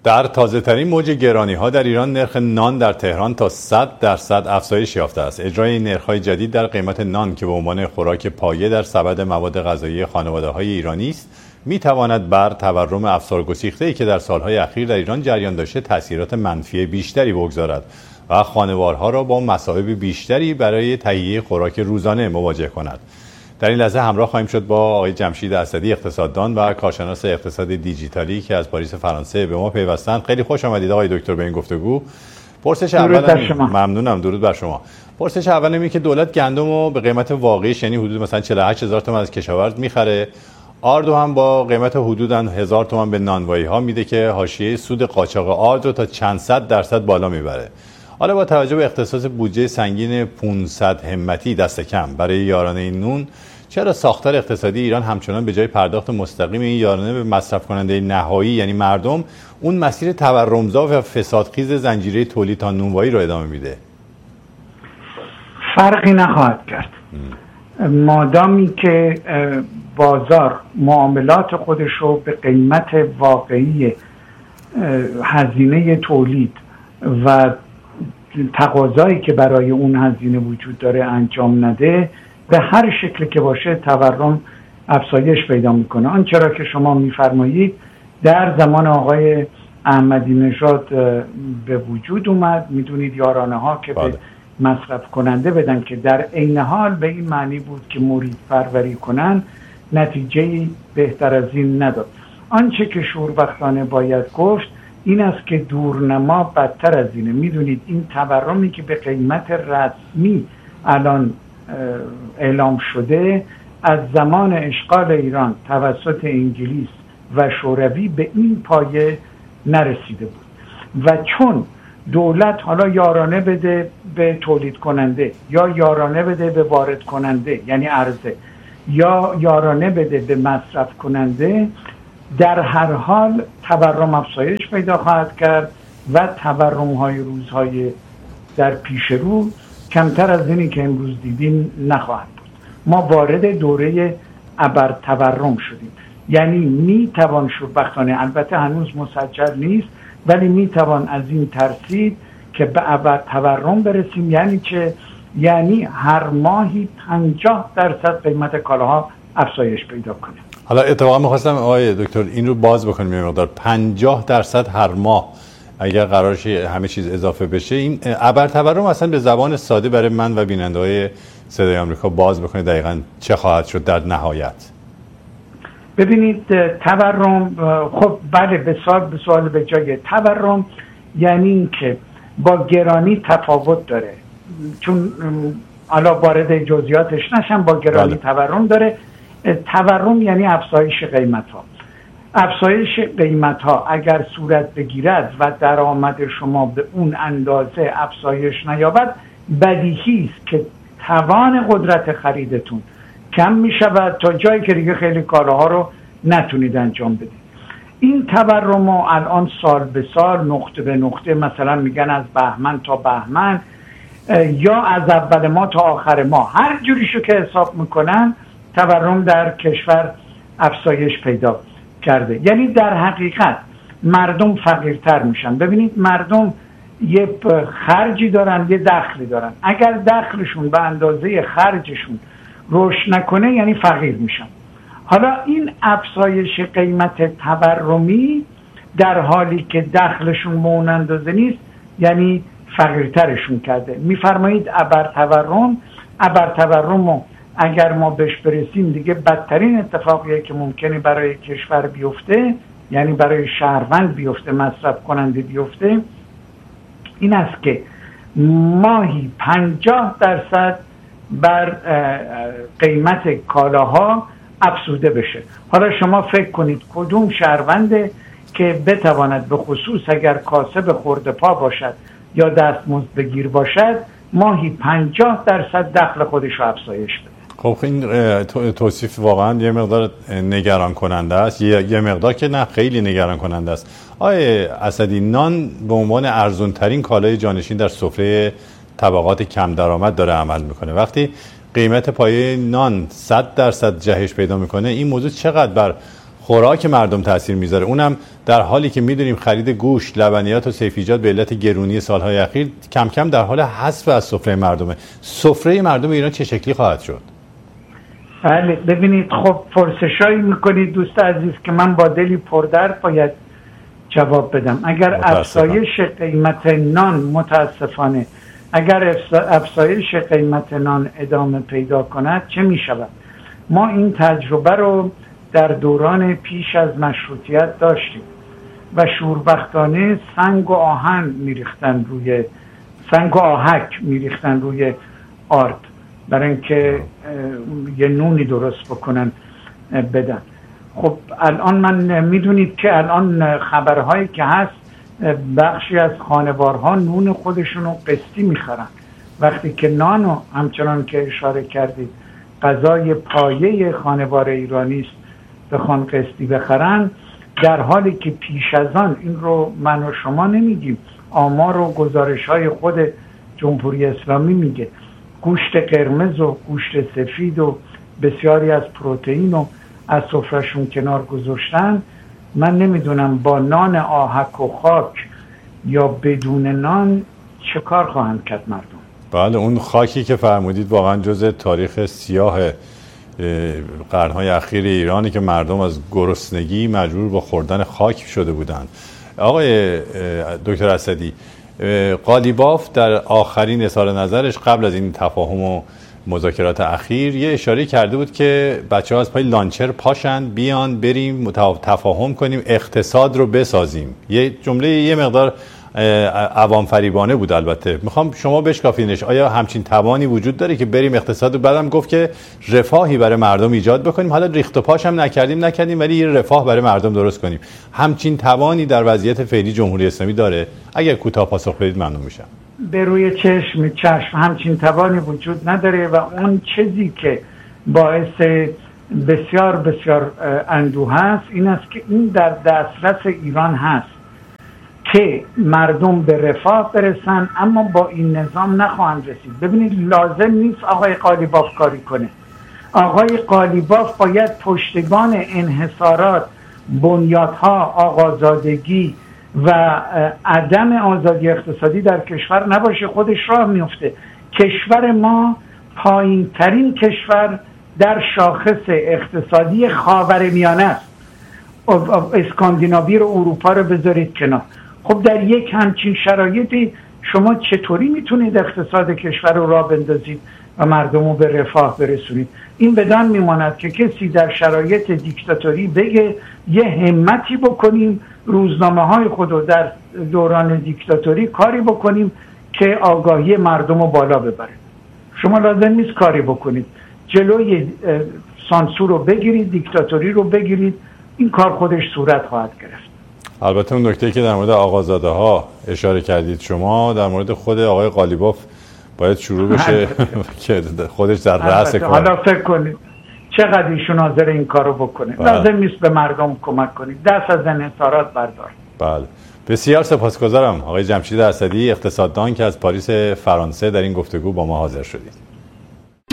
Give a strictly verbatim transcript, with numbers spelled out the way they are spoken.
در تازه ترین موج گرانی ها در ایران نرخ نان در تهران تا صد درصد افزایش یافته است. اجرای این نرخ‌های جدید در قیمت نان که به عنوان خوراک پایه در سبد مواد غذایی خانواده‌های ایرانی است، می‌تواند بر تورم افسارگسیخته‌ای که در سال‌های اخیر در ایران جریان داشته تأثیرات منفی بیشتری بگذارد و خانوارها را با مصائب بیشتری برای تهیه خوراک روزانه مواجه کند. در این لحظه همراه خواهیم شد با آقای جمشید اسدی، اقتصاددان و کارشناس اقتصاد دیجیتالی که از پاریس فرانسه به ما پیوستند. خیلی خوش آمدید آقای دکتر به این گفتگو. پرسش اول ممنونم. درود بر شما. پرسش اول اینه که دولت گندم رو به قیمت واقعیش یعنی حدود مثلا چهل و هشت هزار تومان از کشاورز میخره، آرد هم با قیمت حدوداً هزار تومان به نانوایی ها میده که حاشیه سود قاچاق آرد رو تا چند صد درصد بالا میبره. حالا با توجه به اختصاص بودجه سنگین پانصد همتی دست کم برای یارانه نون، چرا ساختار اقتصادی ایران همچنان به جای پرداخت مستقیم این یارانه به مصرف کننده نهایی یعنی مردم، اون مسیر تورمزا و فسادخیز زنجیره تولید تا نونوایی رو ادامه میده؟ فرقی نخواهد کرد مادامی که بازار معاملات خودش رو به قیمت واقعی هزینه تولید و تقاضایی که برای اون هزینه وجود داره انجام نده، به هر شکلی که باشه تورم افزایش پیدا میکنه. آنچه را که شما میفرمایید در زمان آقای احمدی نژاد به وجود اومد. میدونید یارانه ها که بله. به مصرف کننده بدن که در عین حال به این معنی بود که مرید پروری کنن، نتیجه بهتر از این نداد. آنچه که شوربختانه باید گفت این است که دورنما بدتر از اینه. میدونید این تورمی که به قیمت رسمی الان اعلام شده از زمان اشغال ایران توسط انگلیس و شوروی به این پایه نرسیده بود و چون دولت حالا یارانه بده به تولید کننده یا یارانه بده به وارد کننده یعنی عرضه یا یارانه بده به مصرف کننده، در هر حال تورم افزایش پیدا خواهد کرد و تورم های روزهای در پیش رو کمتر از اینی که امروز دیدیم نخواهد بود. ما وارد دوره ابر تورم شدیم، یعنی می توان شوربختانه، البته هنوز مسجل نیست ولی می توان از این ترسید که به ابر تورم برسیم. یعنی چه؟ یعنی هر ماهی پنجاه درصد قیمت کالاها افزایش پیدا کنه. حالا اتفاقا می‌خواستم آقای دکتر این رو باز بکنیم یه مقدار. پنجاه درصد هر ماه اگر قرارش همه چیز اضافه بشه، این ابر تورم اصلا به زبان ساده برای من و بیننده‌های صدای آمریکا باز بکنه دقیقاً چه خواهد شد در نهایت؟ ببینید تورم، خب بله به سوال به سوال به جای تورم یعنی این که با گرانی تفاوت داره، چون حالا وارد جزئیاتش نشم، با گرانی بله. تورم داره. تورم یعنی افزایش قیمت ها. افزایش قیمت ها اگر صورت بگیرد و درآمد شما به اون اندازه افزایش نیابد، بدیهی است که توان قدرت خریدتون کم می شود تا جایی که دیگه خیلی کارها رو نتونید انجام بدید. این تورم ها الان سال به سال نقطه به نقطه، مثلا میگن از بهمن تا بهمن یا از اول ماه تا آخر ماه، هر جوریشو که حساب میکنن تورم در کشور افزایش پیدا کرده. یعنی در حقیقت مردم فقیرتر میشن. ببینید مردم یه خرجی دارن یه دخلی دارن، اگر دخلشون به اندازه خرجشون رشد نکنه یعنی فقیر میشن. حالا این افزایش قیمت تورمی در حالی که دخلشون به اون اندازه نیست یعنی فقیرترشون کرده. میفرمایید ابر تورم، ابر تورم اگر ما بهش برسیم دیگه بدترین اتفاقیه که ممکنه برای کشور بیفته، یعنی برای شهروند بیفته، مصرف کننده بیفته، این است که ماهی پنجاه درصد بر قیمت کالاها افزوده بشه. حالا شما فکر کنید کدوم شهرونده که بتواند به خصوص اگر کاسب خرده پا باشد یا دستمزد بگیر باشد ماهی پنجاه درصد دخل خودش رو افزایش بده. خب این توصیف واقعا یه مقدار نگران کننده است، یه, یه مقدار که نه خیلی نگران کننده است. آقای اسدی، نان به عنوان ارزون ترین کالای جانشین در سفره طبقات کم درآمد داره عمل میکنه. وقتی قیمت پایه نان صد درصد جهش پیدا میکنه، این موضوع چقدر بر خوراک مردم تاثیر میذاره، اونم در حالی که میدونیم خرید گوشت، لبنیات و سیفیجات به علت گرونی سالهای اخیر کم کم در حال حذف از سفره مردمه. سفره مردم ایران چه شکلی خواهد شد؟ بله ببینید، خب پرسشایی میکنید دوست عزیز که من با دلی پردرد باید جواب بدم. اگر افزایش قیمت نان متاسفانه اگر افزایش قیمت نان ادامه پیدا کند چه می شود؟ ما این تجربه رو در دوران پیش از مشروطیت داشتیم و شوربختانه سنگ و آهن میریختن روی سنگ و آهک میریختن روی آرد برای اینکه یه نونی درست بکنن بدن. خب الان من میدونید که الان خبرهایی که هست بخشی از خانوارها نون خودشونو قسطی میخرن، وقتی که نانو همچنان که اشاره کردید غذای پایه خانوار ایرانی است بخوان قسطی بخرن، در حالی که پیش از آن، این رو من و شما نمیگیم، آمار و گزارش های خود جمهوری اسلامی میگه، گوشت قرمز و گوشت سفید و بسیاری از پروتئین رو از سفرهشون کنار گذاشتن. من نمیدونم با نان آهک و خاک یا بدون نان چه کار خواهند کرد مردم. بله، اون خاکی که فرمودید واقعا جزء تاریخ سیاه قرنهای اخیر ایرانی که مردم از گرسنگی مجبور به خوردن خاک شده بودند. آقای دکتر اسدی، قالیباف در آخرین اظهار نظرش قبل از این تفاهم و مذاکرات اخیر یه اشاره کرده بود که بچه ها از پای لانچر پاشن بیان بریم تفاهم کنیم اقتصاد رو بسازیم. یه جمله یه مقدار عوام فریبانه بود. البته میخوام شما بشکافینش، آیا همچین توانی وجود داره که بریم اقتصاد رو، بعدم گفت که رفاهی برای مردم ایجاد بکنیم، حالا ریخت و پاش هم نکردیم نکردیم ولی یه رفاه برای مردم درست کنیم. همچین توانی در وضعیت فعلی جمهوری اسلامی داره؟ اگر کوتاه پاسخ بدید ممنون میشم. به روی چشم چشم همچین توانی وجود نداره و اون چیزی که باعث بسیار بسیار اندوه هست این است که این در دسترس ایران هست که مردم به رفاه برسن، اما با این نظام نخواهند رسید. ببینید لازم نیست آقای قالیباف کاری کنه. آقای قالیباف باید پشتگان انحصارات، بنیادها، آقازادگی و عدم آزادی اقتصادی در کشور نباشه. خودش راه میفته. کشور ما پایین ترین کشور در شاخص اقتصادی خاورمیانه است. اسکاندیناوی رو، اروپا رو بذارید کنار. خب در یک همچین شرایطی شما چطوری میتونید اقتصاد کشور رو راه بندازید و مردم رو به رفاه برسونید؟ این بدان میماند که کسی در شرایط دیکتاتوری بگه یه همتی بکنیم، روزنامه های خود رو در دوران دیکتاتوری کاری بکنیم که آگاهی مردم رو بالا ببره. شما لازم نیست کاری بکنید، جلوی سانسور رو بگیرید، دیکتاتوری رو بگیرید، این کار خودش صورت خواهد گرفت. البته اون نکته که در مورد آقازاده ها اشاره کردید شما، در مورد خود آقای قالیباف باید شروع بشه که خودش در رأس کار. حالا فکر کنید چقدر ایشون حاضر این کارو بکنه. بله. لازم نیست به مردم کمک کنید، دست از انحصارات بردار. بله، بسیار سپاسگزارم آقای جمشید اسدی، اقتصاددان که از پاریس فرانسه در این گفتگو با ما حاضر شدید.